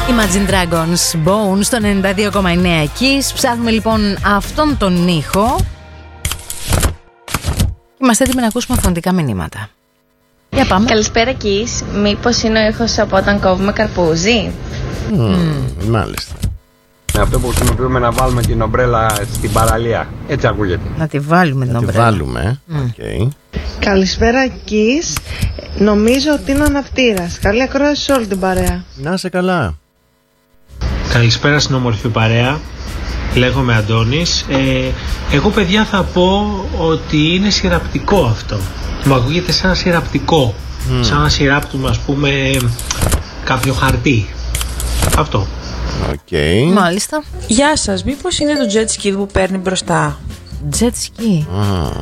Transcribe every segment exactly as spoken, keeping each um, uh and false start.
Imagine Dragons, Bones, στο ενενήντα δύο κόμμα εννέα Kiss. Ψάχνουμε λοιπόν αυτόν τον ήχο. Είμαστε έτοιμοι να ακούσουμε φωνητικά μηνύματα. Για πάμε. Καλησπέρα Kiss. Μήπως είναι ο ήχος από όταν κόβουμε καρπούζι? Mm, mm. Μάλιστα. Αυτό που χρησιμοποιούμε να βάλουμε την ομπρέλα στην παραλία. Έτσι ακούγεται. Να τη βάλουμε την ομπρέλα. Να τη βάλουμε. Mm. Okay. Καλησπέρα Kiss. Νομίζω ότι είναι ο ναυτήρας. Καλή ακρόαση σε όλη την παρέα. Να είσαι καλά. Καλησπέρα στην όμορφη παρέα. Λέγομαι Αντώνης. ε, Εγώ παιδιά θα πω ότι είναι σειραπτικό αυτό. Μου ακούγεται σαν σειραπτικό. mm. Σαν να σειράπτουμε ας πούμε κάποιο χαρτί. Αυτό. Okay. Μάλιστα. Γεια σας, μήπως είναι το jet ski που παίρνει μπροστά? Jet ski. ah.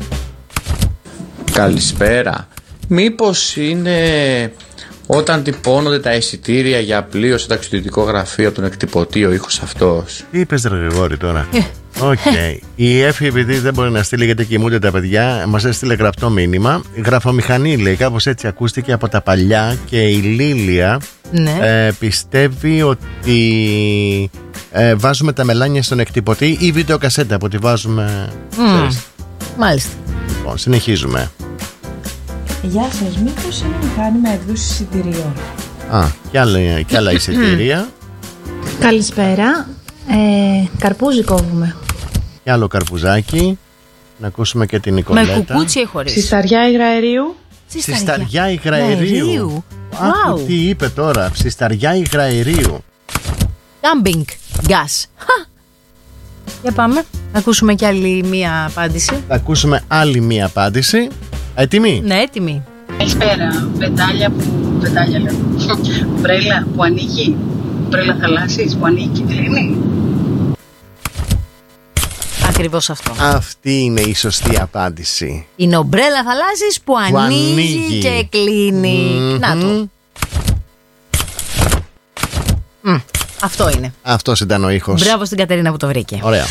Καλησπέρα. Μήπως είναι όταν τυπώνονται τα εισιτήρια για πλοίο στο ταξιδιωτικό γραφείο από τον εκτυπωτή ο ήχος αυτός? Τι είπες ρε Γρηγόρη τώρα? Οκ. Okay. Η Εφη, επειδή δεν μπορεί να στείλει γιατί κοιμούνται τα παιδιά, μας έστειλε γραπτό μήνυμα. Γραφομηχανή λέει, κάπως έτσι ακούστηκε από τα παλιά. Και η Λίλια ναι. ε, πιστεύει ότι ε, βάζουμε τα μελάνια στον εκτυπωτή ή βιντεοκασέτα που τη βάζουμε. Mm. Μάλιστα. Λοιπόν, συνεχίζουμε. Γεια σας, μήπως είναι μηχάνημα εκδόση εισιτηρίων? Α, και άλλα, και άλλα εισιτήρια. Καλησπέρα. Ε, καρπούζι κόβουμε. Και άλλο καρπουζάκι. Να ακούσουμε και την Νικολέτα. Με κουκούτσι ή χωρίς? Συσταριά υγραερίου. Συσταριά υγραερίου. Άκου wow. τι είπε τώρα. Συσταριά υγραερίου. Κάμπινγκ γκάς. Για πάμε. Να ακούσουμε κι άλλη μία απάντηση. Θα ακούσουμε άλλη μία απάντηση. Έτοιμοι? Ναι, έτοιμοι. Καλησπέρα. Πετάλια που. Πετάλια λέω. Μπρέλα που ανοίγει. Μπρέλα θαλάσσης που ανοίγει και κλείνει. Ακριβώς αυτό. Αυτή είναι η σωστή απάντηση. Είναι ομπρέλα θαλάσσης που, που ανοίγει, ανοίγει και κλείνει. Mm-hmm. Να το. Mm. Αυτό είναι. Αυτός ήταν ο ήχος. Μπράβο στην Κατερίνα που το βρήκε. Ωραία.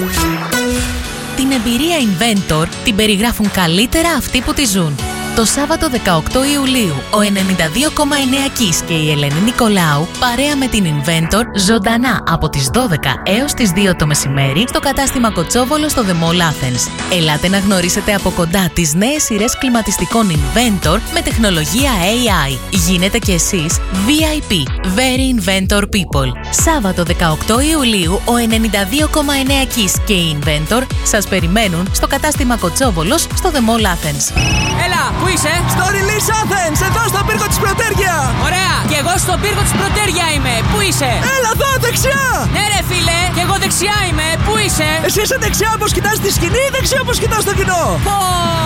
Την εμπειρία Inventor την περιγράφουν καλύτερα αυτοί που τη ζουν. Το Σάββατο δεκαοκτώ Ιουλίου, ο ενενήντα δύο κόμμα εννέα Kiss και η Ελένη Νικολάου παρέα με την Inventor ζωντανά από τις δώδεκα έως τις δύο το μεσημέρι στο κατάστημα Κοτσόβολο στο The Mall Athens. Ελάτε να γνωρίσετε από κοντά τις νέες σειρές κλιματιστικών Inventor με τεχνολογία έι άι. Γίνετε κι εσείς βι άι πι, Very Inventor People. Σάββατο δεκαοκτώ Ιουλίου, ο ενενήντα δύο κόμμα εννέα Kiss και η Inventor σας περιμένουν στο κατάστημα Κοτσόβολος στο The Mall Athens. Έλα! Πού είσαι? Στο Release Athens, εδώ στον πύργο της Πρωτέρια. Ωραία, και εγώ στον πύργο της Πρωτέρια είμαι. Πού είσαι? Έλα εδώ, δεξιά. Ναι ρε φίλε, και εγώ δεξιά είμαι. Πού είσαι? Εσύ είσαι δεξιά όπως κοιτάς τη σκηνή ή δεξιά όπως κοιτάς το κοινό? Πω,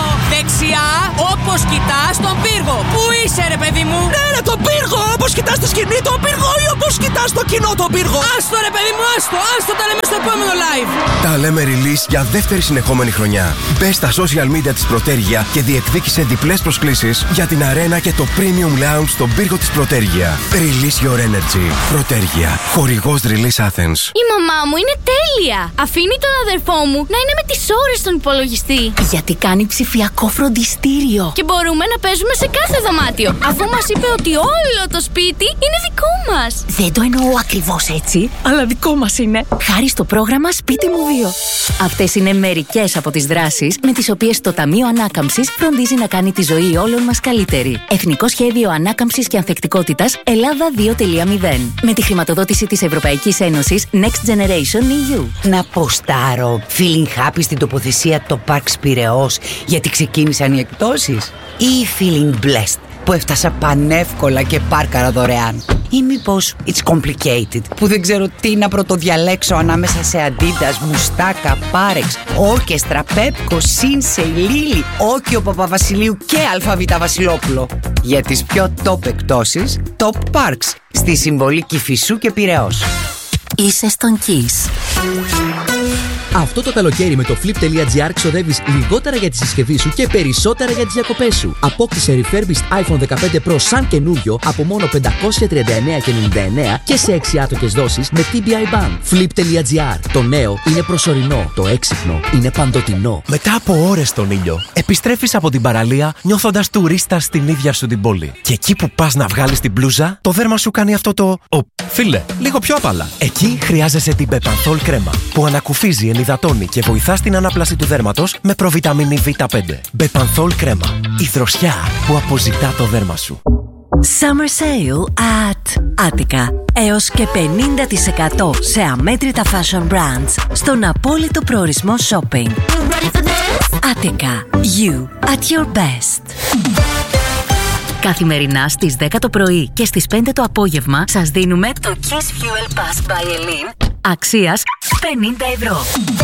δεξιά όπως κοιτάς τον πύργο. Πού είσαι ρε παιδί μου? Ναι ρε, τον πύργο, όπως κοιτάς τη σκηνή τον πύργο ή όπως κοιτάς το κοινό τον πύργο? Άστο ρε παιδί μου, άστο, άστο, τα λέμε στο επόμενο live. Τα λέμε Release για δεύτερη συνεχόμενη χρονιά. Μπες στα social media της Πρωτέρια και διεκδίκησε διπλές προσκλήσεις για την αρένα και το Premium Lounge στον πύργο της Πρωτέρια. Release your energy. Πρωτέρια. Χορηγός Release Athens. Η μαμά μου είναι τέλεια. Αφήνει τον αδερφό μου να είναι με τις ώρες στον υπολογιστή. Γιατί κάνει ψηφιακό φροντιστήριο. Και μπορούμε να παίζουμε σε κάθε δωμάτιο. Αφού μας είπε ότι όλο το σπίτι είναι δικό μας. Δεν το εννοώ ακριβώς έτσι, αλλά δικό μας είναι. Χάρη στο πρόγραμμα Σπίτι μου δύο. Αυτές είναι μερικές από τις δράσεις με τις οποίες το Ταμείο Ανάκαμψης φροντίζει να κάνει τη ζωή όλων μας καλύτερη. Εθνικό Σχέδιο Ανάκαμψης και Ανθεκτικότητας Ελλάδα δύο κόμμα μηδέν. Με τη χρηματοδότηση της Ευρωπαϊκής Ένωσης Next Generation ι γιου. Να ποστάρω feeling happy στην τοποθεσία το Parks Πειραιώς γιατί ξεκίνησαν οι εκπτώσεις? Ή feeling blessed που έφτασα πανεύκολα και πάρκαρα δωρεάν? Ή μήπως it's complicated που δεν ξέρω τι να πρωτοδιαλέξω ανάμεσα σε Adidas, Μουστάκα, Πάρεξ, Όρκεστρα, Πέπκο, Σίνσεϊ, Λίλι, Όκιο Παπαβασιλείου και Αλφαβήτα Βασιλόπουλο? Για τις πιο top εκπτώσεις, Top Parks στη Συμβολή Κηφισού και Πειραιώς. Είσαι στον Kiss. Αυτό το καλοκαίρι με το flip.gr ξοδεύεις λιγότερα για τη συσκευή σου και περισσότερα για τις διακοπές σου. Απόκτησε refurbished iPhone δεκαπέντε Pro σαν καινούριο από μόνο πεντακόσια τριάντα εννέα και ενενήντα εννέα και σε έξι άτοκες δόσεις με τι μπι άι Bank. Flip.gr. Το νέο είναι προσωρινό. Το έξυπνο είναι παντοτινό. Μετά από ώρες στον ήλιο, επιστρέφεις από την παραλία νιώθοντας τουρίστα στην ίδια σου την πόλη. Και εκεί που πας να βγάλεις την μπλούζα, το δέρμα σου κάνει αυτό το... Φίλε, λίγο πιο απαλά. Εκεί χρειάζεσαι την Μπεπανθόλ κρέμα που ανακουφίζει, ενυδατώνει και βοηθά στην ανάπλαση του δέρματος με προβιταμίνη βι πέντε. Μπεπανθόλ κρέμα. Η δροσιά που αποζητά το δέρμα σου. Summer sale at Attica. Έως και πενήντα τοις εκατό σε αμέτρητα fashion brands στον απόλυτο προορισμό shopping. Attica. You at your best. Καθημερινά στις δέκα το πρωί και στις πέντε το απόγευμα σας δίνουμε το Kiss Fuel Pass by Elin αξίας πενήντα ευρώ.